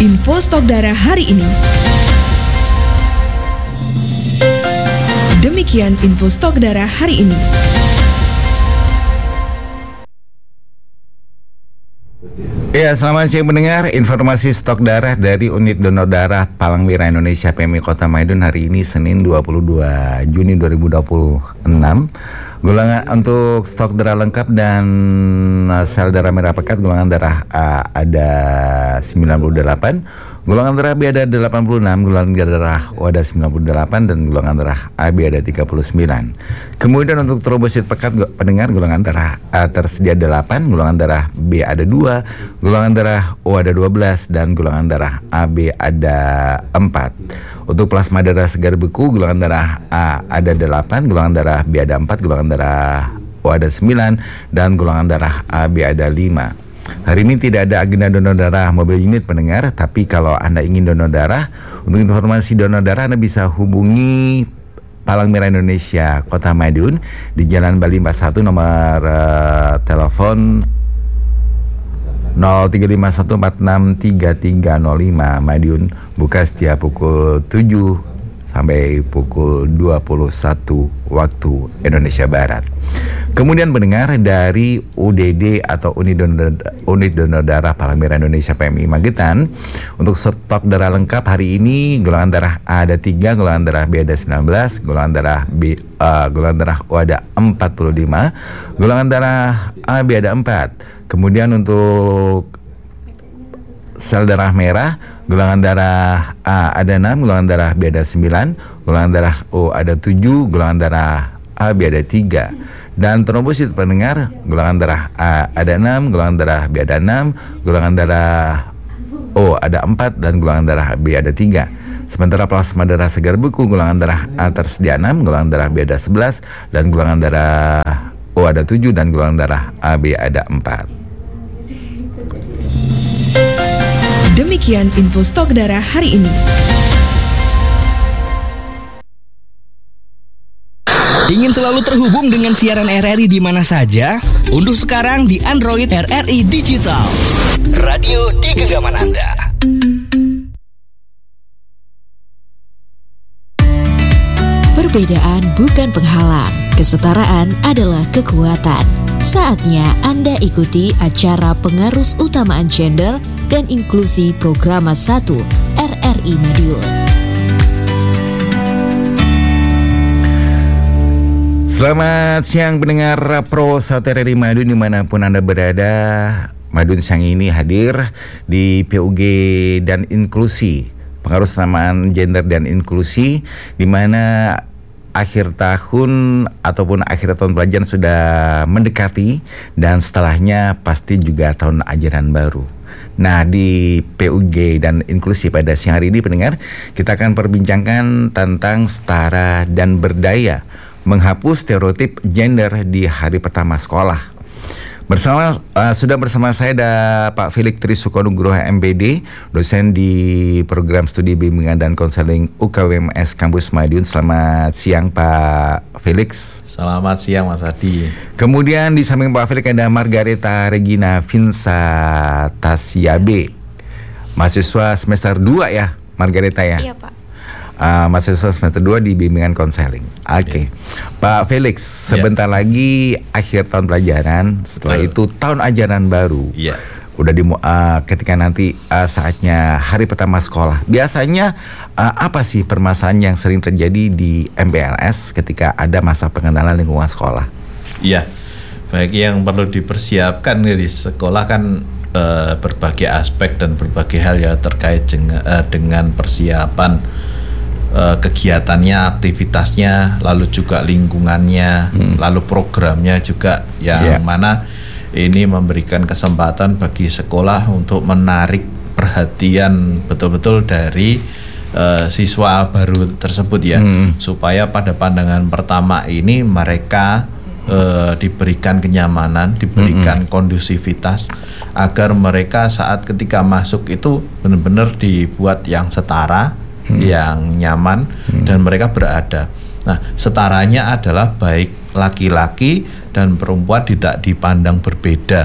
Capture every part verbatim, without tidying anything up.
Info stok darah hari ini. Demikian info stok darah hari ini. Ya, selamat siang pendengar. Informasi stok darah dari Unit Donor Darah Palang Merah Indonesia P M I Kota Madiun hari ini Senin dua puluh dua Juni dua ribu dua puluh enam. Golongan untuk stok darah lengkap dan sel darah merah pekat golongan darah A ada sembilan puluh delapan, golongan darah B ada delapan puluh enam, golongan darah O ada sembilan puluh delapan dan golongan darah A B ada tiga puluh sembilan. Kemudian untuk trombosit pekat pendengar golongan darah A tersedia delapan, golongan darah B ada dua, golongan darah O ada dua belas dan golongan darah A B ada empat. Untuk plasma darah segar beku golongan darah A ada delapan, golongan darah B ada empat, golongan darah O ada sembilan dan golongan darah A B ada lima. Hari ini tidak ada agenda donor darah mobil unit pendengar, tapi kalau Anda ingin donor darah, untuk informasi donor darah Anda bisa hubungi Palang Merah Indonesia Kota Madiun di Jalan Bali empat puluh satu, nomor uh, telepon nol tiga lima satu empat enam tiga tiga nol lima. Madiun buka setiap pukul tujuh sampai pukul dua puluh satu waktu Indonesia Barat. Kemudian pendengar dari U D D atau Unit Donor, Unit Donor Darah Palang Merah Indonesia P M I Magetan, untuk stok darah lengkap hari ini golongan darah A ada tiga, golongan darah B ada sembilan belas, golongan darah B uh, golongan darah O ada empat puluh lima, golongan darah A B ada empat. Kemudian untuk sel darah merah golongan darah A ada enam, golongan darah B ada sembilan, golongan darah O ada tujuh, golongan darah A B ada tiga. Dan trombosit pendengar golongan darah A ada enam, golongan darah B ada enam, golongan darah O ada empat dan golongan darah B ada tiga. Sementara plasma darah segar beku golongan darah A tersedia enam, golongan darah B ada sebelas dan golongan darah O ada tujuh dan golongan darah A B ada empat. Demikian info stok darah hari ini. Ingin selalu terhubung dengan siaran R R I di mana saja? Unduh sekarang di Android R R I Digital. Radio di genggaman Anda. Perbedaan bukan penghalang, kesetaraan adalah kekuatan. Saatnya Anda ikuti acara pengarus utamaan gender dan inklusi Programa satu R R I Madiun. Selamat siang pendengar Pro satu R R I Madiun dimanapun Anda berada. Madiun siang ini hadir di P U G dan Inklusi, pengarus utamaan gender dan inklusi, di mana akhir tahun ataupun akhir tahun pelajaran sudah mendekati dan setelahnya pasti juga tahun ajaran baru. Nah, di P U G dan Inklusi pada siang hari ini pendengar, kita akan perbincangkan tentang setara dan berdaya, menghapus stereotip gender di hari pertama sekolah. Bersama uh, sudah bersama saya ada Pak Felix Trisukonugroho M Pd, dosen di Program Studi Bimbingan dan Konseling U K W M S Kampus Madiun. Selamat siang Pak Felix. Selamat siang Mas Adi. Kemudian di samping Pak Felix ada Margareta Regina Vinsa Tasiabe, mahasiswa semester dua ya Margareta ya? Iya Pak. Uh, mahasiswa semester dua di bimbingan konseling. Oke, okay. Yeah. Pak Felix, sebentar yeah. lagi akhir tahun pelajaran. Setelah Betul. itu tahun ajaran baru. Iya. Yeah. Udah di uh, ketika nanti uh, saatnya hari pertama sekolah. Biasanya uh, apa sih permasalahan yang sering terjadi di M P L S ketika ada masa pengenalan lingkungan sekolah? Iya. Yeah. Baik, yang perlu dipersiapkan di sekolah kan uh, berbagai aspek dan berbagai hal ya terkait dengan, uh, dengan persiapan kegiatannya, aktivitasnya, lalu juga lingkungannya, hmm. lalu programnya juga yang yeah. mana ini memberikan kesempatan bagi sekolah untuk menarik perhatian betul-betul dari uh, siswa baru tersebut ya, hmm. supaya pada pandangan pertama ini mereka uh, diberikan kenyamanan, diberikan hmm. kondusivitas agar mereka saat ketika masuk itu benar-benar dibuat yang setara, Hmm. yang nyaman hmm. dan mereka berada. Nah, setaranya adalah baik laki-laki dan perempuan tidak dipandang berbeda.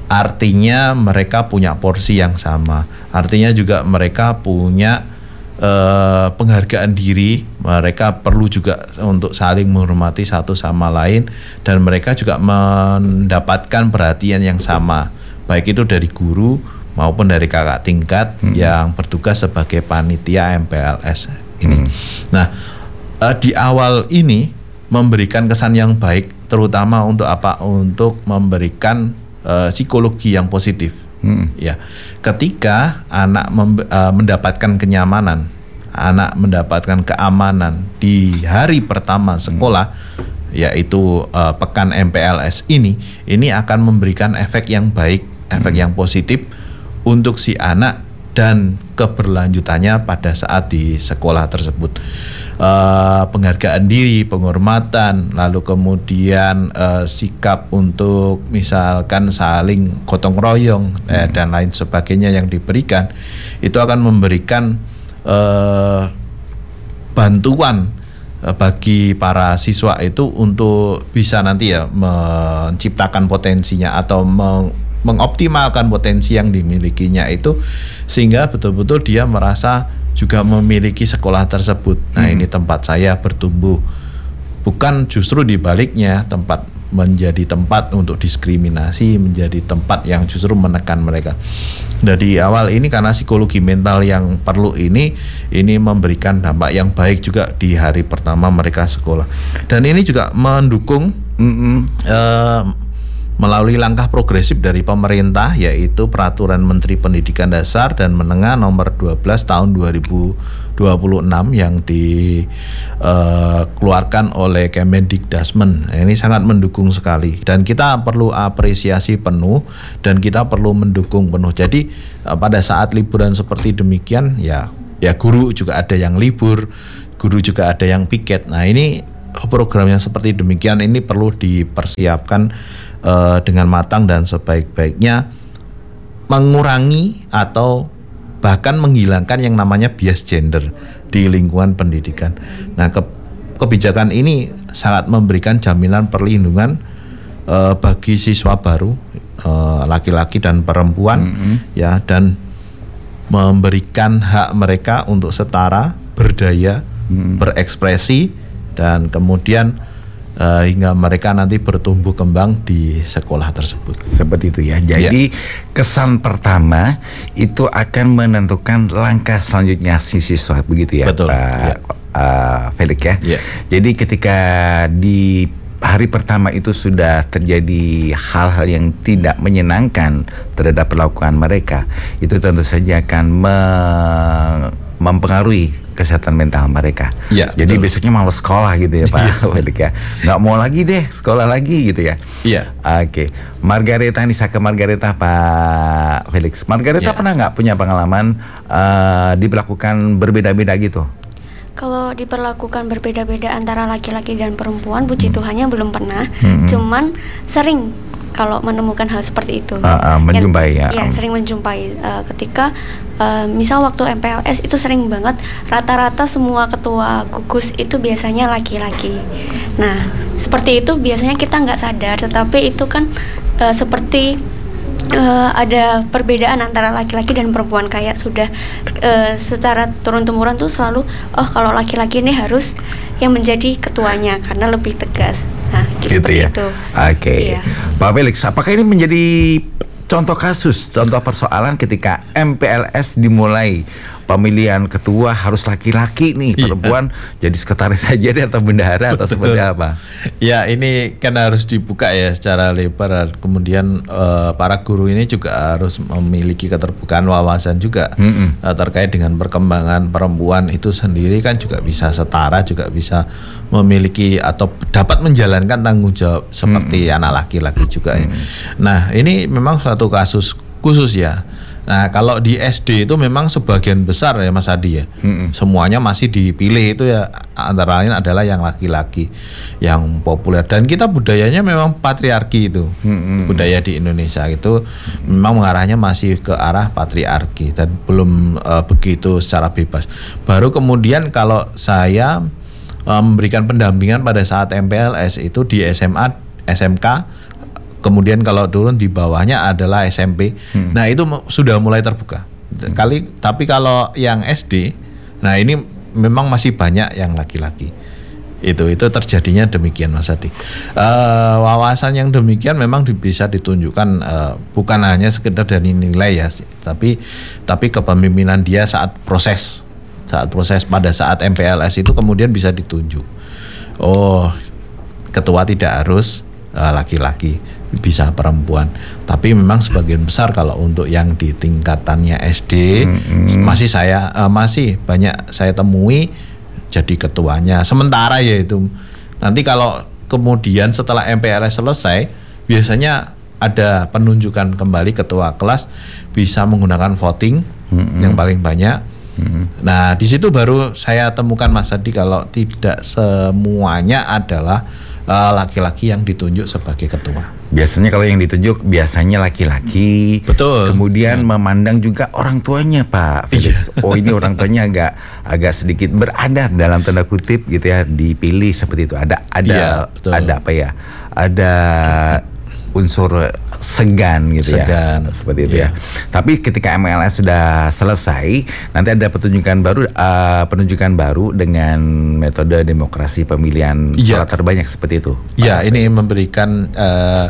artinya mereka punya porsi yang sama. Artinya juga mereka punya uh, penghargaan diri. Mereka perlu juga untuk saling menghormati satu sama lain, dan mereka juga mendapatkan perhatian yang sama, baik itu dari guru maupun dari kakak tingkat hmm. yang bertugas sebagai panitia M P L S ini. Hmm. Nah, uh, di awal ini memberikan kesan yang baik, terutama untuk apa? Untuk memberikan Uh, psikologi yang positif, hmm. ya. Ketika anak mem- uh, mendapatkan kenyamanan, anak mendapatkan keamanan di hari pertama sekolah, hmm. yaitu uh, pekan M P L S ini, ini akan memberikan efek yang baik, efek hmm. yang positif untuk si anak dan keberlanjutannya pada saat di sekolah tersebut. Uh, penghargaan diri, penghormatan, lalu kemudian uh, sikap untuk misalkan saling gotong royong hmm. eh, dan lain sebagainya yang diberikan, itu akan memberikan uh, bantuan uh, bagi para siswa itu untuk bisa nanti ya menciptakan potensinya atau meng mengoptimalkan potensi yang dimilikinya itu, sehingga betul-betul dia merasa juga memiliki sekolah tersebut. Nah, hmm. ini tempat saya bertumbuh. Bukan justru dibaliknya, tempat menjadi tempat untuk diskriminasi, menjadi tempat yang justru menekan mereka. Dari awal ini karena psikologi mental yang perlu ini, ini memberikan dampak yang baik juga di hari pertama mereka sekolah. Dan ini juga mendukung mm-hmm. uh, melalui langkah progresif dari pemerintah, yaitu Peraturan Menteri Pendidikan Dasar dan Menengah Nomor dua belas Tahun dua ribu dua puluh enam yang dikeluarkan uh, oleh Kemendikdasmen. Ini sangat mendukung sekali, dan kita perlu apresiasi penuh dan kita perlu mendukung penuh. Jadi uh, pada saat liburan seperti demikian, ya ya guru juga ada yang libur, guru juga ada yang piket. Nah, ini program yang seperti demikian ini perlu dipersiapkan Uh, dengan matang dan sebaik-baiknya, mengurangi atau bahkan menghilangkan yang namanya bias gender di lingkungan pendidikan. Nah, ke, kebijakan ini sangat memberikan jaminan perlindungan uh, bagi siswa baru, uh, laki-laki dan perempuan, mm-hmm. ya, dan memberikan hak mereka untuk setara, berdaya, mm-hmm. berekspresi, dan kemudian Uh, hingga mereka nanti bertumbuh kembang di sekolah tersebut. Seperti itu ya. Jadi ya. Kesan pertama itu akan menentukan langkah selanjutnya si siswa, begitu ya, betul, Pak ya. Uh, Felix ya. ya. Jadi ketika di hari pertama itu sudah terjadi hal-hal yang tidak menyenangkan terhadap perlakuan mereka, itu tentu saja akan me- mempengaruhi kesehatan mental mereka. Ya, jadi betul. Besoknya malas sekolah gitu ya Pak Felix ya. Nggak mau lagi deh sekolah lagi gitu ya. Iya. Oke. Margareta nih, Saka Margareta Pak Felix. Margareta ya. Pernah nggak punya pengalaman uh, diberlakukan berbeda-beda gitu? Kalau diperlakukan berbeda-beda antara laki-laki dan perempuan, puji hmm. Tuhannya belum pernah. Hmm. Cuman sering kalau menemukan hal seperti itu. Uh, uh, menjumpai ya. Ya, sering menjumpai uh, ketika uh, misal waktu M P L S itu sering banget, rata-rata semua ketua gugus itu biasanya laki-laki. Nah, seperti itu biasanya kita nggak sadar, tetapi itu kan uh, seperti Uh, ada perbedaan antara laki-laki dan perempuan, kayak sudah uh, secara turun-temurun tuh selalu oh kalau laki-laki ini harus yang menjadi ketuanya karena lebih tegas. Nah, gitu seperti ya? Itu. Oke. Okay. Iya. Pak Felix, apakah ini menjadi contoh kasus, contoh persoalan ketika M P L S dimulai? Pemilihan ketua harus laki-laki nih, perempuan iya. jadi sekretaris saja deh atau bendahara atau seperti apa? Ya, ini kan harus dibuka ya secara lebar. Kemudian uh, para guru ini juga harus memiliki keterbukaan wawasan juga mm-hmm. uh, terkait dengan perkembangan perempuan itu sendiri, kan juga bisa setara, juga bisa memiliki atau dapat menjalankan tanggung jawab seperti mm-hmm. anak laki-laki juga. Mm-hmm. Ya. Nah, ini memang suatu kasus khusus ya. Nah, kalau di S D itu memang sebagian besar ya Mas Adi ya, mm-hmm. semuanya masih dipilih itu ya, antara lain adalah yang laki-laki yang populer, dan kita budayanya memang patriarki itu, mm-hmm. budaya di Indonesia itu memang mengarahnya masih ke arah patriarki dan belum uh, begitu secara bebas. Baru kemudian kalau saya uh, memberikan pendampingan pada saat M P L S itu di S M A, S M K, kemudian kalau turun di bawahnya adalah S M P. Hmm. Nah itu sudah mulai terbuka. Kali, tapi kalau yang S D, nah ini memang masih banyak yang laki-laki. Itu itu terjadinya demikian Mas Adi. Uh, wawasan yang demikian memang di, bisa ditunjukkan uh, bukan hanya sekedar dari nilai ya, tapi tapi kepemimpinan dia saat proses, saat proses pada saat M P L S itu kemudian bisa ditunjuk. Oh, ketua tidak harus uh, laki-laki, bisa perempuan. Tapi memang sebagian besar kalau untuk yang di tingkatannya S D mm-hmm. masih saya uh, masih banyak saya temui jadi ketuanya. Sementara yaitu nanti kalau kemudian setelah M P L S selesai biasanya ada penunjukan kembali ketua kelas, bisa menggunakan voting mm-hmm. yang paling banyak. Mm-hmm. Nah di situ baru saya temukan Mas Adi kalau tidak semuanya adalah uh, laki-laki yang ditunjuk sebagai ketua. Biasanya kalau yang ditunjuk biasanya laki-laki. Betul. Kemudian ya. memandang juga orang tuanya Pak Felix. Oh ini orang tuanya agak agak sedikit beradab dalam tanda kutip gitu ya, dipilih seperti itu. Ada ada ya, ada apa ya? Ada unsur segan gitu segan. ya, seperti itu ya. ya. Tapi ketika M L S sudah selesai, nanti ada penunjukan baru, uh, penunjukan baru dengan metode demokrasi pemilihan ya. suara terbanyak seperti itu. Ya, ini memberikan uh,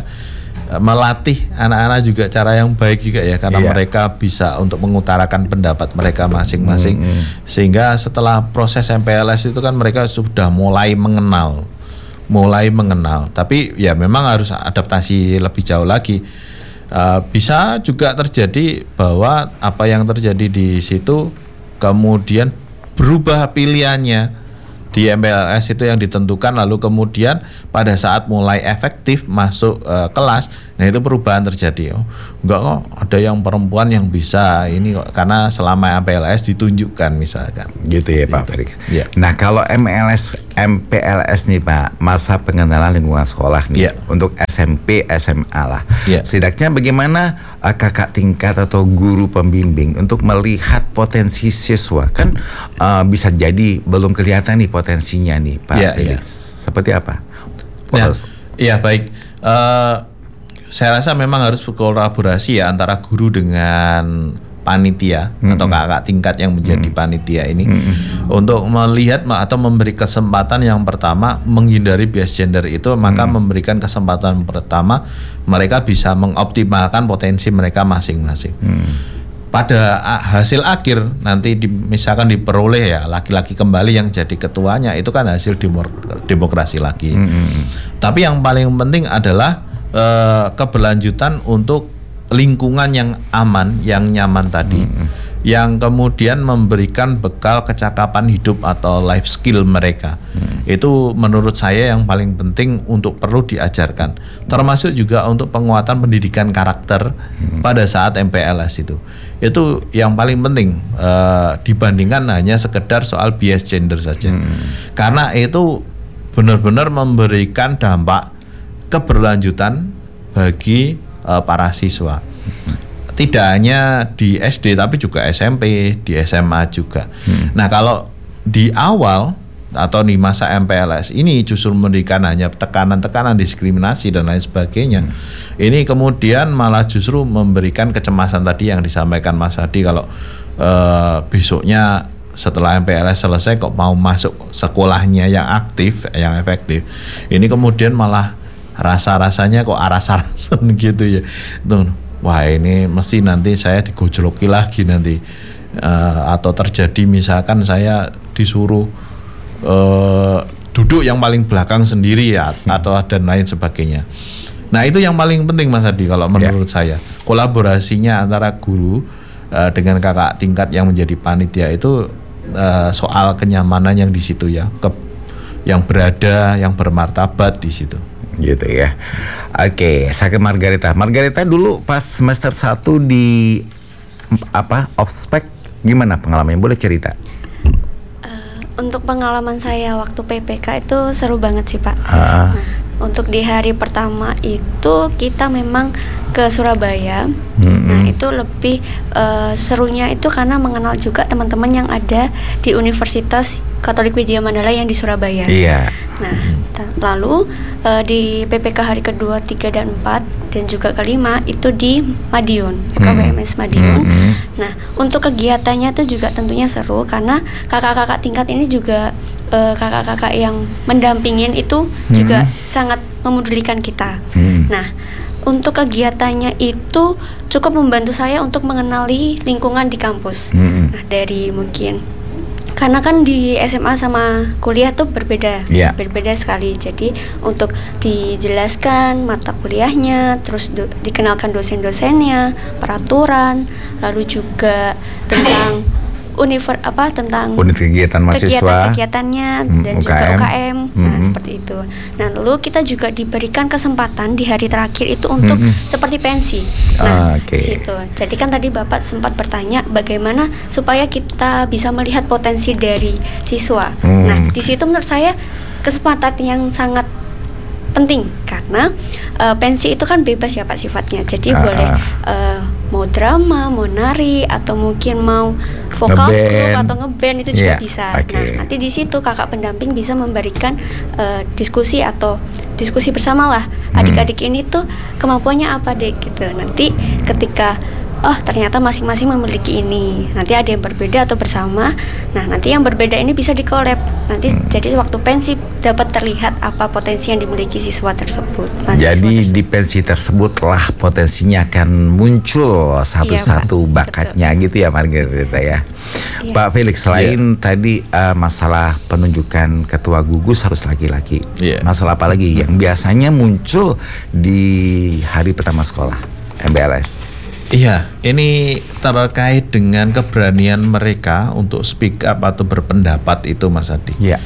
melatih anak-anak juga cara yang baik juga ya, karena iya. mereka bisa untuk mengutarakan pendapat mereka masing-masing. Hmm, hmm. Sehingga setelah proses M P L S itu kan mereka sudah mulai mengenal. mulai mengenal, tapi ya memang harus adaptasi lebih jauh lagi. Uh, bisa juga terjadi bahwa apa yang terjadi di situ kemudian berubah pilihannya di M P L S itu yang ditentukan, lalu kemudian pada saat mulai efektif masuk uh, kelas, nah itu perubahan terjadi. Oh, enggak kok ada yang perempuan yang bisa ini kok, karena selama M P L S ditunjukkan misalkan. Gitu ya Pak gitu. Felix. Ya. Nah kalau M L S M P L S nih Pak, masa pengenalan lingkungan sekolah nih, ya. untuk S M P S M A lah. Ya. Setidaknya bagaimana uh, kakak tingkat atau guru pembimbing untuk melihat potensi siswa, kan uh, bisa jadi belum kelihatan nih potensinya nih Pak ya, Felix. Ya. Seperti apa? Ya, ya baik. Uh, saya rasa memang harus berkolaborasi ya antara guru dengan panitia mm-hmm. atau kakak tingkat yang menjadi mm-hmm. panitia ini mm-hmm. untuk melihat atau memberi kesempatan yang pertama menghindari bias gender itu, maka mm-hmm. memberikan kesempatan pertama mereka bisa mengoptimalkan potensi mereka masing-masing. Mm-hmm. Pada hasil akhir nanti di, misalkan diperoleh ya laki-laki kembali yang jadi ketuanya, itu kan hasil demor- demokrasi lagi. Mm-hmm. Tapi yang paling penting adalah uh, keberlanjutan untuk lingkungan yang aman, yang nyaman tadi, mm-hmm. yang kemudian memberikan bekal kecakapan hidup atau life skill mereka. Mm-hmm. Itu menurut saya yang paling penting untuk perlu diajarkan. Termasuk juga untuk penguatan pendidikan karakter mm-hmm. pada saat M P L S itu. Itu yang paling penting uh, dibandingkan hanya sekedar soal bias gender saja. Mm-hmm. Karena itu benar-benar memberikan dampak keberlanjutan bagi uh, para siswa. Tidak hanya di S D tapi juga S M P, di S M A juga. Hmm. Nah, kalau di awal atau di masa M P L S ini justru memberikan hanya tekanan-tekanan, diskriminasi dan lain sebagainya. Hmm. Ini kemudian malah justru memberikan kecemasan tadi yang disampaikan Mas Hadi, kalau uh, besoknya setelah M P L S selesai kok mau masuk sekolahnya yang aktif, yang efektif. Ini kemudian malah rasa-rasanya kok aras-arasan gitu ya. Tuh, wah ini mesti nanti saya digojloki lagi nanti. Uh, atau terjadi misalkan saya disuruh uh, duduk yang paling belakang sendiri ya, atau dan lain sebagainya. Nah itu yang paling penting Mas Hadi kalau menurut ya. saya. Kolaborasinya antara guru uh, dengan kakak tingkat yang menjadi panitia itu uh, soal kenyamanan yang di situ ya, ke, yang berada, yang bermartabat di situ. Gitu ya. Oke, saya ke Margarita. Margarita dulu pas semester satu di apa? Ospek, gimana pengalamannya? Boleh cerita? Uh, untuk pengalaman saya waktu P P K itu seru banget sih, Pak. Uh. Nah, untuk di hari pertama itu kita memang ke Surabaya. Mm-hmm. Nah, itu lebih uh, serunya itu karena mengenal juga teman-teman yang ada di Universitas Katolik Widya Mandala yang di Surabaya. Iya. Nah, t- lalu uh, di P P K hari kedua, tiga dan empat dan juga kelima itu di Madiun, U K W M S Madiun. Hmm. Nah, untuk kegiatannya itu juga tentunya seru karena kakak-kakak tingkat ini juga eh, kakak-kakak yang mendampingin itu juga sangat memedulikan kita. Hmm. Nah, untuk kegiatannya itu cukup membantu saya untuk mengenali lingkungan di kampus. Hmm. Nah, dari mungkin karena kan di S M A sama kuliah tuh berbeda, Yeah. berbeda sekali. Jadi untuk dijelaskan mata kuliahnya, terus do, dikenalkan dosen-dosennya, peraturan, lalu juga tentang univer apa tentang Unit kegiatan mahasiswa, kegiatan-kegiatannya Hmm, dan U K M. juga U K M. Nah, Hmm. seperti itu. Nah, lalu kita juga diberikan kesempatan di hari terakhir itu untuk Hmm. seperti pensi. Ah, Nah, oke. di situ. Jadi kan tadi Bapak sempat bertanya bagaimana supaya kita bisa melihat potensi dari siswa. Hmm. Nah, di situ menurut saya kesempatan yang sangat penting karena uh, pensi itu kan bebas ya Pak sifatnya. Jadi Ah, boleh ah. uh, mau drama, mau nari atau mungkin mau vokal Ngeband. group atau ngeband itu juga Iya, bisa. oke. Nah, nanti di situ kakak pendamping bisa memberikan uh, diskusi atau diskusi bersama lah. Hmm. Adik-adik ini tuh kemampuannya apa deh gitu. Nanti ketika oh ternyata masing-masing memiliki ini, nanti ada yang berbeda atau bersama. Nah, nanti yang berbeda ini bisa dikolab. Nanti Hmm. jadi waktu pensi dapat terlihat apa potensi yang dimiliki siswa tersebut. mahasiswa Jadi tersebut. di pensi tersebutlah potensinya akan muncul satu-satu Iya, Pak. bakatnya gitu ya Margarita ya. Iya. Pak Felix, selain tadi uh, masalah penunjukan ketua gugus harus laki-laki, Iya. masalah apa lagi yang biasanya muncul di hari pertama sekolah M B L S? Iya, ini terkait dengan keberanian mereka untuk speak up atau berpendapat itu Mas Adi. Iya.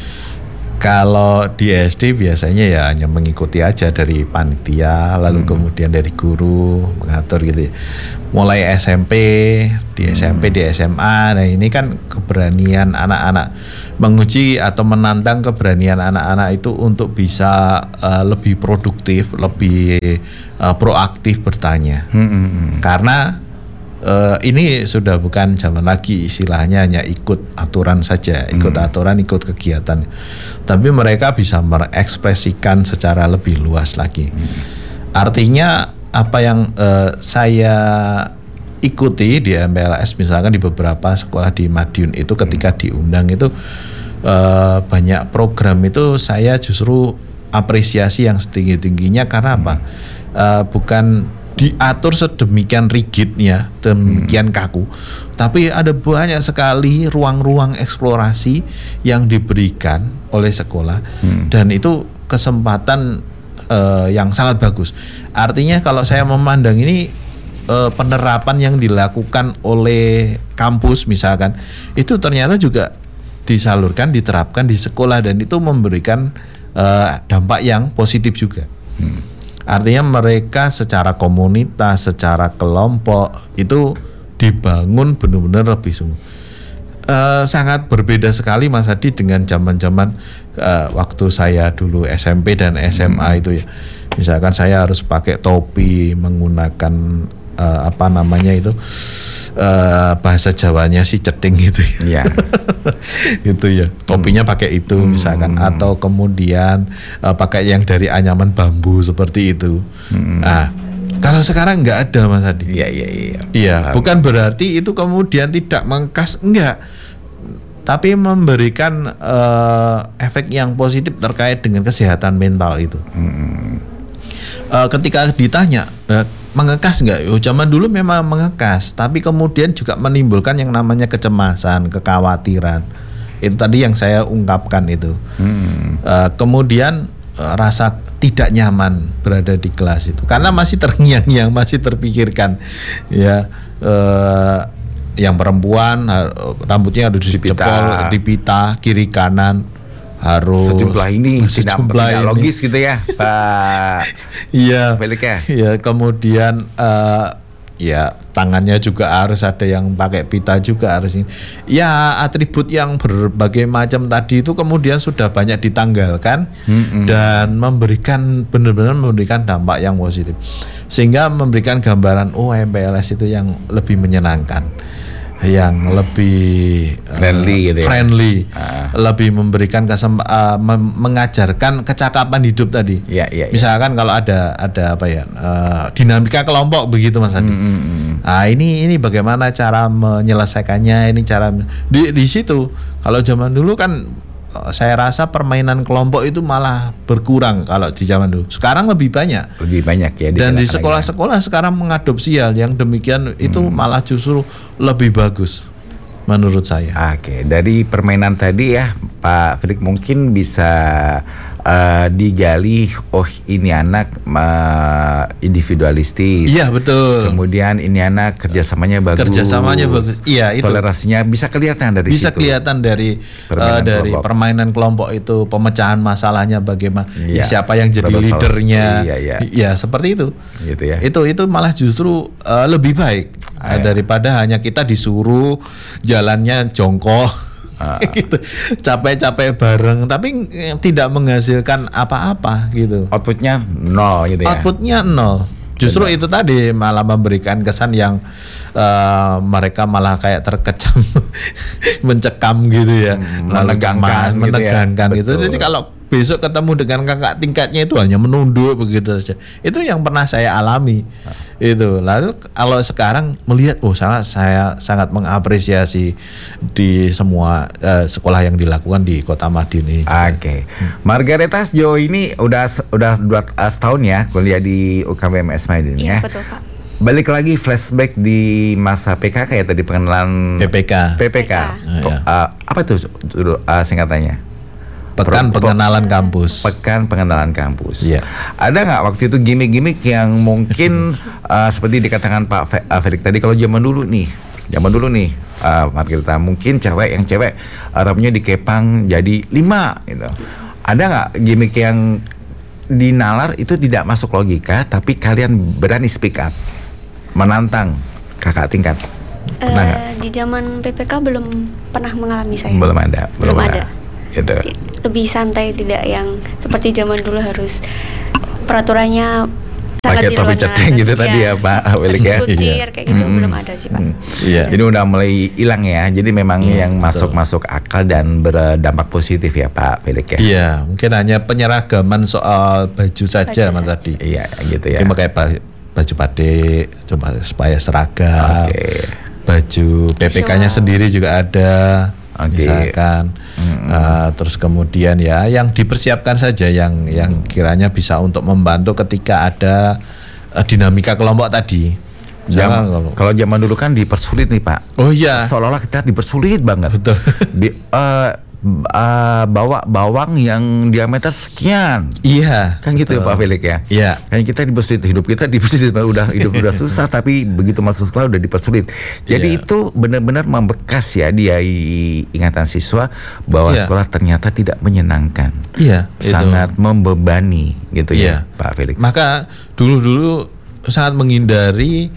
Kalau di S D biasanya ya hanya mengikuti aja dari panitia, lalu kemudian dari guru mengatur gitu ya. Mulai S M P, di S M P, di S M A, nah ini kan keberanian anak-anak menguji atau menantang keberanian anak-anak itu untuk bisa uh, lebih produktif, lebih uh, proaktif bertanya. Hmm. Karena Uh, ini sudah bukan zaman lagi istilahnya hanya ikut aturan saja, ikut aturan, ikut kegiatan. Tapi mereka bisa merekspresikan secara lebih luas lagi. Artinya apa yang uh, saya ikuti di M B L S misalkan di beberapa sekolah di Madiun itu ketika diundang itu uh, banyak program itu saya justru apresiasi yang setinggi-tingginya karena apa? Uh, bukan diatur sedemikian rigidnya, demikian kaku, tapi ada banyak sekali ruang-ruang eksplorasi yang diberikan oleh sekolah, hmm. dan itu kesempatan uh, yang sangat bagus. Artinya kalau saya memandang ini uh, penerapan yang dilakukan oleh kampus misalkan, itu ternyata juga disalurkan, diterapkan di sekolah dan itu memberikan uh, dampak yang positif juga. Hmm. Artinya mereka secara komunitas, secara kelompok itu dibangun benar-benar lebih sungguh. Uh, sangat berbeda sekali Mas Adi dengan zaman-zaman uh, waktu saya dulu S M P dan S M A hmm. itu ya. Misalkan saya harus pakai topi, menggunakan uh, apa namanya itu uh, bahasa Jawanya si ceding gitu ya. Itu ya, topinya pakai itu hmm. misalkan, atau kemudian uh, pakai yang dari anyaman bambu seperti itu. Hmm. Nah, kalau sekarang nggak ada Mas Adi. Iya iya iya. Iya, bukan berarti itu kemudian tidak mengkas, enggak. Tapi memberikan uh, efek yang positif terkait dengan kesehatan mental itu. Hmm. Uh, ketika ditanya uh, mengekas enggak? Oh, zaman dulu memang mengekas, tapi kemudian juga menimbulkan yang namanya kecemasan, kekhawatiran. Itu tadi yang saya ungkapkan itu. Hmm. Uh, kemudian uh, rasa tidak nyaman berada di kelas itu, karena masih terngiang-ngiang, masih terpikirkan, ya. Uh, yang perempuan uh, rambutnya harus dijepol, dipita kiri kanan. Harus sejumlah ini sejumlah tidak ini. logis gitu ya Pak. Iya. Felix ya. Iya, kemudian uh, ya tangannya juga harus ada yang pakai pita juga harus ini. Ya atribut yang berbagai macam tadi itu kemudian sudah banyak ditanggalkan hmm, dan memberikan benar-benar memberikan dampak yang positif, sehingga memberikan gambaran oh M P L S itu yang lebih menyenangkan, yang lebih friendly, uh, gitu ya? friendly. Ah. lebih memberikan kesem- uh, mem- mengajarkan kecakapan hidup tadi. Ya, ya, ya. Misalkan kalau ada ada apa ya uh, dinamika kelompok begitu Mas Adi. Hmm, hmm. Nah ini ini bagaimana cara menyelesaikannya, ini cara di di situ. Kalau zaman dulu kan saya rasa permainan kelompok itu malah berkurang kalau di zaman dulu. Sekarang lebih banyak. Lebih banyak ya. Dan di sekolah-sekolah sekarang mengadopsi hal yang demikian itu hmm. malah justru lebih bagus menurut saya. Oke, dari permainan tadi ya Pak Felix mungkin bisa uh, digali, oh ini anak uh, individualistis. Iya betul. Kemudian ini anak kerjasamanya bagus. Kerjasamanya bagus. Iya itu. Toleransinya bisa kelihatan dari bisa situ. Bisa kelihatan dari permainan, uh, dari kelompok. permainan kelompok itu, pemecahan masalahnya bagaimana, iya. siapa yang jadi Problem leadernya, iya, iya. ya seperti itu. Gitu ya. Itu itu malah justru uh, lebih baik ah, uh, daripada hanya kita disuruh jalannya jongkok. Ah. gitu capek-capek bareng tapi tidak menghasilkan apa-apa gitu, outputnya nol gitu ya, outputnya nol justru Benar. Itu tadi malah memberikan kesan yang uh, mereka malah kayak terkecam mencekam gitu ya, hmm, menegangkan gitu, menegangkan ya. gitu. Jadi kalau besok ketemu dengan kakak tingkatnya itu hanya menunduk begitu saja. Itu yang pernah saya alami. Ah. Itu. Lalu kalau sekarang melihat, oh sangat saya sangat mengapresiasi di semua uh, sekolah yang dilakukan di Kota Madiun ini. Oke. Okay. Hmm. Margareta sejauh ini udah udah dua uh, setahun ya kuliah di U K B M S Madiun ya. Iya betul Pak. Balik lagi flashback di masa P K K ya tadi pengenalan P P K. P P K. Oh, ya. uh, apa itu uh, singkatannya? Pekan Pro, Pengenalan Kampus. Pekan Pengenalan Kampus. Yeah. Ada nggak waktu itu gimmick-gimmick yang mungkin uh, seperti dikatakan Pak Fe, uh, Felix tadi, kalau zaman dulu nih, zaman dulu nih, uh, Margareta mungkin cewek yang cewek uh, rambutnya dikepang jadi lima, gitu. Ada nggak gimmick yang dinalar itu tidak masuk logika, tapi kalian berani speak up, menantang kakak tingkat? Pernah nggak? Uh, di zaman P P K belum pernah mengalami saya. Belum ada. Belum, belum ada. ada. Gitu. Lebih santai, tidak yang seperti zaman dulu harus peraturannya pakai topi ceteng gitu ya. Tadi ya Pak Felix ya. Kucir kayak gitu mm-hmm. belum ada sih Pak. Iya. Jadi udah mulai hilang ya. Jadi memang yeah, yang masuk-masuk akal dan berdampak positif ya Pak Felix ya. Iya, mungkin hanya penyeragaman soal baju saja Mas Adi. Iya, gitu ya. Cuma kayak baju batik, cuma supaya seragam. Okay. Baju P P K-nya sendiri juga ada. Okay. Misalkan mm-hmm. uh, terus kemudian ya yang dipersiapkan saja yang mm-hmm. yang kiranya bisa untuk membantu ketika ada uh, dinamika kelompok tadi. Zaman, kalau, kalau zaman dulu kan dipersulit nih Pak. Oh iya. Seolah-olah kita dipersulit banget. Betul. Di, uh, uh, bawa bawang yang diameter sekian. Iya. Kan gitu ya Pak Felix ya. Iya. Kan kita dipersulit, hidup kita dipersulit, udah hidup udah susah tapi begitu masuk sekolah udah dipersulit. Jadi iya. itu benar-benar membekas ya di ingatan siswa bahwa iya. sekolah ternyata tidak menyenangkan. Iya. Sangat itu. membebani gitu iya. ya Pak Felix. Maka dulu-dulu sangat menghindari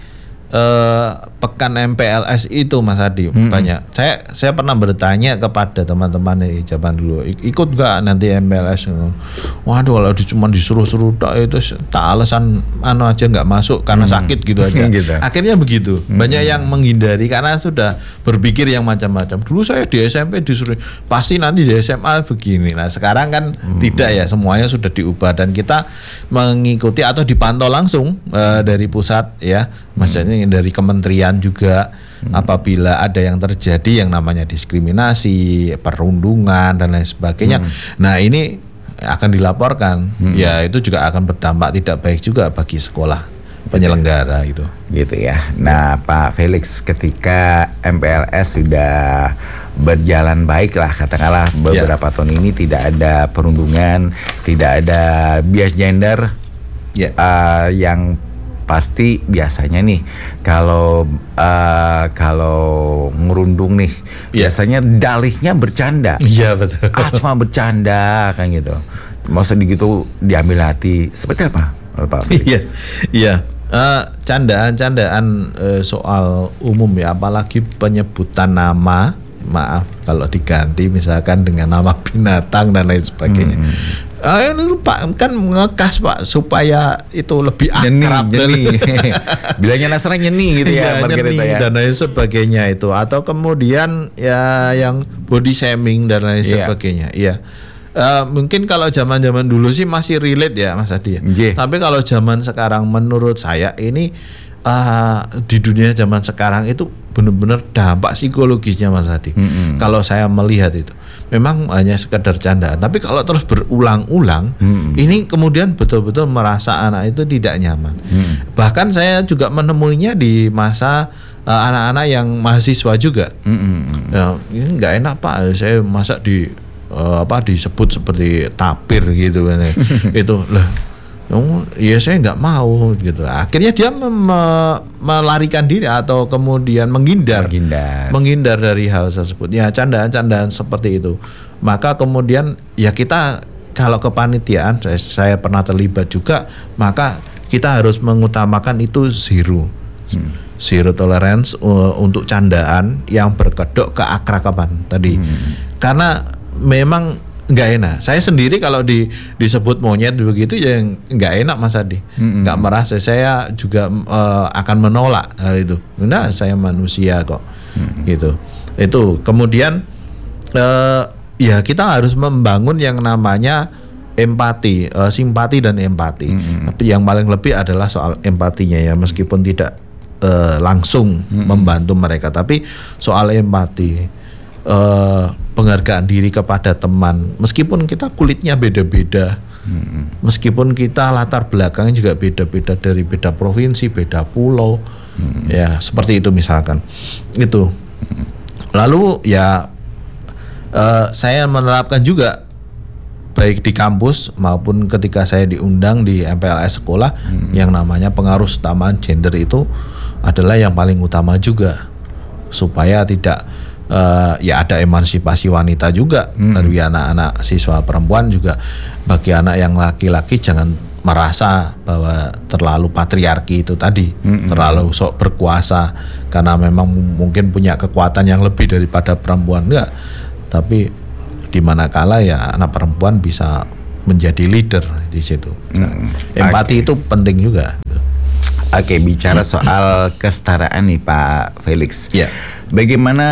Uh, pekan M P L S itu Mas Adi hmm. banyak. Saya saya pernah bertanya kepada teman-teman di zaman dulu, ikut nggak nanti M P L S? Waduh, kalau cuma disuruh-suruh tak itu tak alasan anu aja nggak masuk karena hmm. sakit gitu aja. gitu. Akhirnya begitu. Hmm. Banyak yang menghindari karena sudah berpikir yang macam-macam. Dulu saya di S M P disuruh pasti nanti di S M A begini. Nah sekarang kan hmm. tidak ya, semuanya sudah diubah dan kita mengikuti atau dipantau langsung uh, dari pusat ya. Maksudnya hmm. dari kementerian juga hmm. apabila ada yang terjadi yang namanya diskriminasi, perundungan dan lain sebagainya. Hmm. Nah, ini akan dilaporkan. Hmm. Ya, itu juga akan berdampak tidak baik juga bagi sekolah penyelenggara itu. Gitu ya. Nah, Pak Felix, ketika M P L S sudah berjalan baik lah katakanlah beberapa ya. tahun ini tidak ada perundungan, tidak ada bias gender ya. uh, yang pasti biasanya nih kalau uh, kalau ngerundung nih yeah. biasanya dalihnya bercanda. Iya yeah, betul. Ah cuma bercanda kan gitu. Maksud gitu diambil hati. Seperti apa Pak? Iya. Iya. Uh, candaan-candaan uh, soal umum ya, apalagi penyebutan nama, maaf kalau diganti misalkan dengan nama binatang dan lain sebagainya. Hmm. Ah, ini Pak kan ngekas Pak supaya itu lebih Nyeni, akrab nyeni. Bilangnya Nasra nyeni gitu ya, ya, nyeni ya. dan lain sebagainya itu, atau kemudian ya yang body shaming dan lain Iya. sebagainya. Iya. Uh, mungkin kalau zaman-zaman dulu sih masih relate ya Mas Adi. Iya. Tapi kalau zaman sekarang menurut saya ini uh, di dunia zaman sekarang itu benar-benar dampak psikologisnya Mas Adi. Mm-mm. Kalau saya melihat itu memang hanya sekedar candaan, tapi kalau terus berulang-ulang, Mm-mm. ini kemudian betul-betul merasa anak itu tidak nyaman. Mm. Bahkan saya juga menemuinya di masa uh, anak-anak yang mahasiswa juga. Mm-mm. Ya, ini nggak enak Pak, saya masa di uh, apa disebut seperti tapir gitu kan. Itu lah. Oh, ya saya nggak mau gitu. Akhirnya dia mem- melarikan diri atau kemudian menghindar, Menghindar. menghindar dari hal tersebut. Ya candaan-candaan seperti itu. Maka kemudian ya kita kalau kepanitiaan, saya, saya pernah terlibat juga, maka kita harus mengutamakan itu zero, hmm. zero tolerance uh, untuk candaan yang berkedok keakraban tadi. Hmm. Karena memang nggak enak. Saya sendiri kalau di, disebut monyet begitu ya nggak enak Mas Adi. Mm-hmm. Nggak merasa, saya juga uh, akan menolak hal itu. Nah, saya manusia kok. Mm-hmm. Gitu. Itu kemudian uh, ya kita harus membangun yang namanya empati, uh, simpati dan empati. Mm-hmm. Tapi yang paling lebih adalah soal empatinya ya, meskipun tidak uh, langsung mm-hmm. membantu mereka, tapi soal empati. Uh, penghargaan diri kepada teman, meskipun kita kulitnya beda-beda, hmm. meskipun kita latar belakangnya juga beda-beda, dari beda provinsi, beda pulau, hmm. ya seperti itu misalkan itu. Hmm. Lalu ya uh, saya menerapkan juga baik di kampus maupun ketika saya diundang di M P L S sekolah, hmm. yang namanya pengaruh utamaan gender itu adalah yang paling utama juga, supaya tidak Uh, ya ada emansipasi wanita juga hmm. dari anak-anak siswa perempuan juga. Bagi anak yang laki-laki jangan merasa bahwa terlalu patriarki itu tadi, hmm. terlalu sok berkuasa karena memang mungkin punya kekuatan yang lebih daripada perempuan, enggak. Tapi di manakala ya anak perempuan bisa menjadi leader di situ. Hmm. Empati okay. itu penting juga. Oke, bicara soal kesetaraan nih Pak Felix. Ya. Bagaimana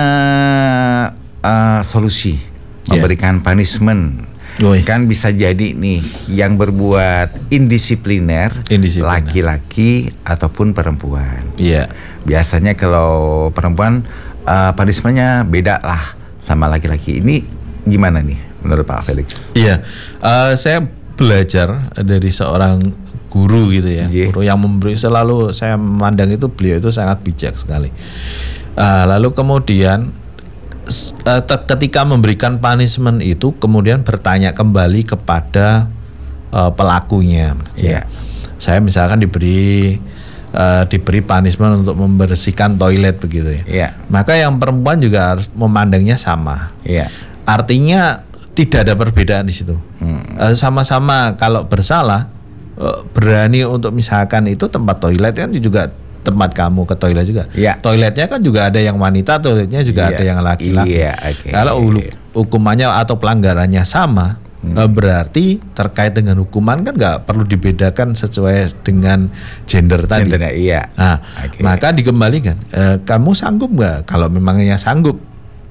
uh, solusi memberikan yeah. punishment? Woy. Kan bisa jadi nih yang berbuat indisipliner, indisipliner. laki-laki ataupun perempuan. Iya. Yeah. Biasanya kalau perempuan uh, punishmentnya beda lah sama laki-laki. Ini gimana nih menurut Pak Felix? Iya. Yeah. Uh, saya belajar dari seorang guru gitu ya, yeah. guru yang memberi, selalu saya memandang itu beliau itu sangat bijak sekali. Uh, lalu kemudian uh, te- ketika memberikan punishment itu kemudian bertanya kembali kepada uh, pelakunya. Yeah. Ya. Saya misalkan diberi uh, diberi punishment untuk membersihkan toilet begitu ya. Yeah. Maka yang perempuan juga harus memandangnya sama. Yeah. Artinya tidak ada perbedaan di situ. Hmm. Uh, sama-sama kalau bersalah berani untuk misalkan itu tempat toilet kan juga tempat kamu ke toilet juga. Ya. Toiletnya kan juga ada yang wanita, toiletnya juga ya. ada yang laki-laki. Ya, okay. Kalau hukumannya atau pelanggarannya sama, hmm. berarti terkait dengan hukuman kan nggak perlu dibedakan sesuai dengan gender tadi. Gendernya, iya. Nah, okay. maka dikembalikan. E, kamu sanggup nggak? Kalau memangnya sanggup,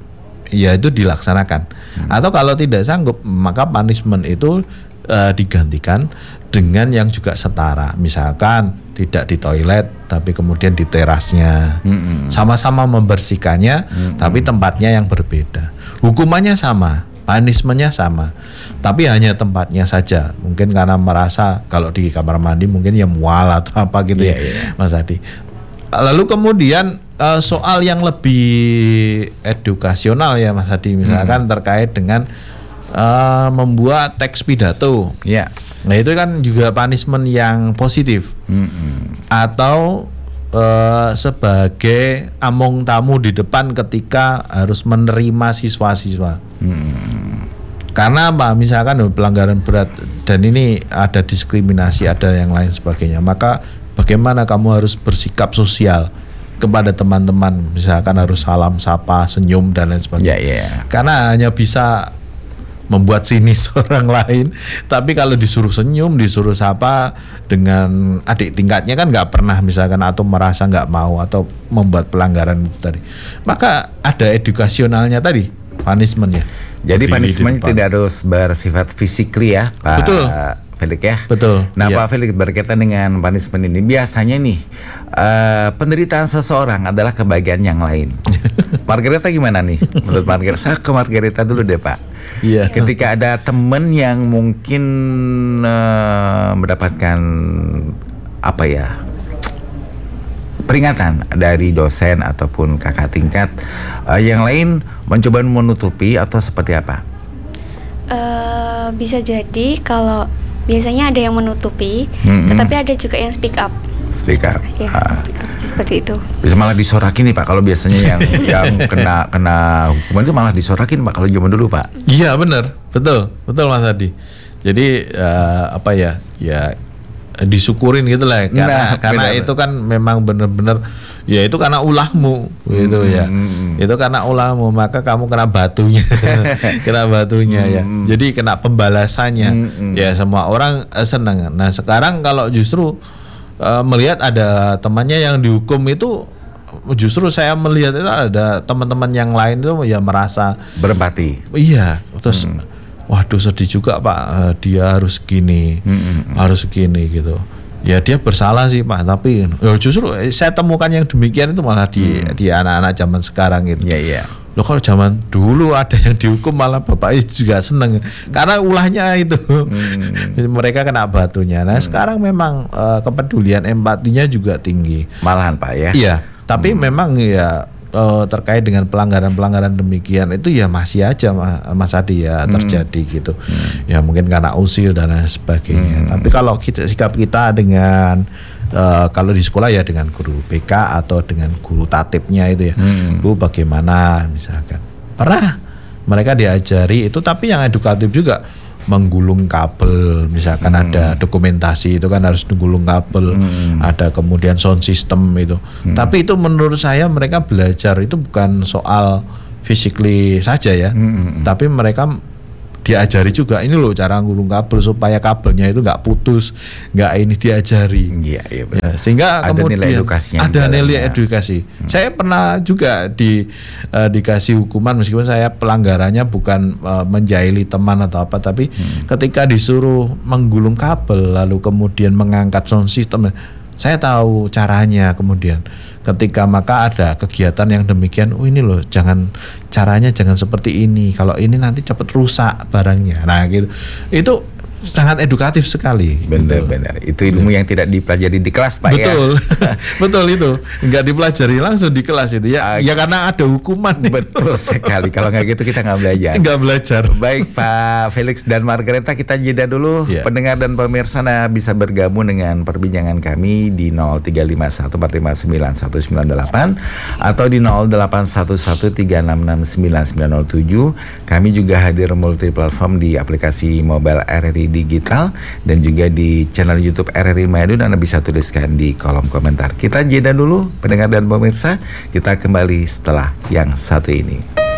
ya itu dilaksanakan. Hmm. Atau kalau tidak sanggup, maka punishment itu e, digantikan dengan yang juga setara, misalkan tidak di toilet tapi kemudian di terasnya, mm-hmm. sama-sama membersihkannya, mm-hmm. tapi tempatnya yang berbeda. Hukumannya sama, punishmentnya sama, tapi hanya tempatnya saja. Mungkin karena merasa kalau di kamar mandi mungkin ya mual atau apa gitu yeah, ya, yeah. Mas Adi. Lalu kemudian uh, soal yang lebih edukasional ya Mas Adi, misalkan mm-hmm. terkait dengan uh, membuat teks pidato. Ya. Yeah. Nah itu kan juga punishment yang positif, mm-hmm. atau uh, sebagai among tamu di depan ketika harus menerima siswa-siswa. Mm-hmm. Karena apa? Misalkan pelanggaran berat dan ini ada diskriminasi, ada yang lain sebagainya. Maka bagaimana kamu harus bersikap sosial kepada teman-teman? Misalkan harus salam, sapa, senyum dan lain sebagainya. Yeah, yeah. Karena hanya bisa membuat sinis orang lain. Tapi kalau disuruh senyum, disuruh sapa dengan adik tingkatnya kan nggak pernah misalkan atau merasa nggak mau atau membuat pelanggaran itu tadi. Maka ada edukasionalnya tadi, punishment-nya. Jadi Berdiri punishment di depan. tidak harus bersifat fisikly ya, Pak. Betul. Felix ya. Betul, Nah, iya. Pak Felix, berkaitan dengan punishment ini, biasanya nih eh, penderitaan seseorang adalah kebahagiaan yang lain. Margareta gimana nih? Menurut Margareta, saya ke Margareta dulu deh, Pak. Iya. Ketika ada temen yang mungkin eh, mendapatkan apa ya, peringatan dari dosen ataupun kakak tingkat, eh, yang lain mencoba menutupi atau seperti apa? Eh, bisa jadi kalau biasanya ada yang menutupi, Mm-mm. tetapi ada juga yang speak up. Speak up. Ya, Ah. speak up. Seperti itu. Bisa malah disorakin nih Pak, kalau biasanya yang yang kena kena hukuman itu malah disorakin Pak kalau zaman dulu Pak. Iya benar, betul, betul Mas Adi. Jadi eh, apa ya, ya disyukurin gitu lah, karena Nah, karena benar. itu kan memang benar-benar, ya itu karena ulahmu gitu ya, hmm. itu karena ulahmu maka kamu kena batunya, kena batunya ya. Jadi kena pembalasannya, Hmm. ya semua orang eh, senang. Nah sekarang kalau justru eh, melihat ada temannya yang dihukum itu, justru saya melihat itu ada teman-teman yang lain itu ya merasa Berempati. iya, terus waduh sedih juga Pak, eh, dia harus gini, Hmm. harus gini gitu. Ya dia bersalah sih Pak, tapi ya justru eh, saya temukan yang demikian itu malah di di anak-anak zaman sekarang gitu. Iya iya. Loh kalau zaman dulu ada yang dihukum malah bapaknya juga seneng karena ulahnya itu. Mereka kena batunya. Nah, sekarang memang eh, kepedulian empatinya juga tinggi. Malahan Pak ya. Iya, tapi memang ya eh, terkait dengan pelanggaran-pelanggaran demikian itu ya masih aja Ma- Mas Adi ya terjadi gitu. Ya mungkin karena usil dan lain sebagainya. Tapi kalau kita sikap kita dengan eh, kalau di sekolah ya dengan guru B K atau dengan guru tatipnya itu ya. Bu bagaimana misalkan. Pernah mereka diajari itu, tapi yang edukatif juga menggulung kabel, misalkan ada dokumentasi itu kan harus menggulung kabel, ada kemudian sound system itu. Tapi itu menurut saya mereka belajar itu bukan soal physically saja ya, tapi mereka diajari juga ini loh cara gulung kabel supaya kabelnya itu nggak putus, nggak ini diajari. Iya iya benar. Ya, sehingga Ada kemudian nilai edukasinya di ada nilai dalamnya. edukasi. Saya pernah juga di eh, dikasih hukuman meskipun saya pelanggarannya bukan eh, menjahili teman atau apa, tapi ketika disuruh menggulung kabel lalu kemudian mengangkat sound system, saya tahu caranya. Kemudian ketika maka ada kegiatan yang demikian, oh ini loh jangan caranya jangan seperti ini, kalau ini nanti cepat rusak barangnya. Nah gitu, itu sangat edukatif sekali. Benar-benar. Itu ilmu yang tidak dipelajari di kelas Pak Betul, ya. betul itu nggak dipelajari langsung di kelas itu ya, Ah, ya karena ada hukuman. Betul sekali. Kalau nggak gitu kita nggak belajar. Nggak belajar. Baik Pak Felix dan Margareta, kita jeda dulu. Iya. Pendengar dan pemirsa nah, bisa bergabung dengan perbincangan kami di nol tiga lima satu empat lima sembilan satu sembilan delapan atau di nol delapan satu satu tiga enam enam sembilan sembilan nol tujuh. Kami juga hadir multi platform di aplikasi mobile R R I Digital dan juga di channel YouTube R R I Madiun. Anda bisa tuliskan di kolom komentar. Kita jeda dulu pendengar dan pemirsa. Kita kembali setelah yang satu ini.